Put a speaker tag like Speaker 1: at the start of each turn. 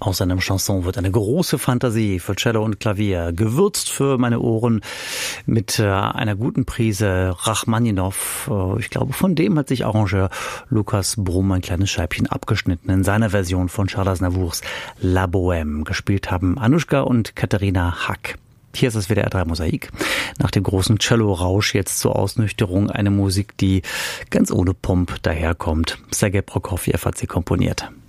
Speaker 1: Aus seinem Chanson wird eine große Fantasie für Cello und Klavier, gewürzt für meine Ohren mit einer guten Prise Rachmaninow. Ich glaube, von dem hat sich Arrangeur Lukas Brumm ein kleines Scheibchen abgeschnitten in seiner Version von Charles Aznavours La Bohème. Gespielt haben Anushka und Katharina Hack. Hier ist das WDR 3 Mosaik. Nach dem großen Cello-Rausch jetzt zur Ausnüchterung eine Musik, die ganz ohne Pomp daherkommt. Sergei Prokofjew hat sie komponiert.